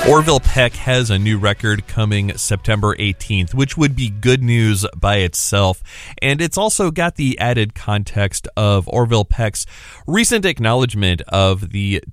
Orville Peck has a new record coming September 18th, which would be good news by itself. And it's also got the added context of Orville Peck's recent acknowledgement of the